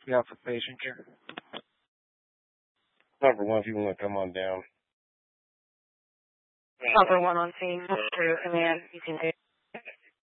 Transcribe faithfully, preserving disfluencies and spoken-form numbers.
Yeah, for patient care. Number one, if you want to come on down. Number one on scene. Through command. You can take.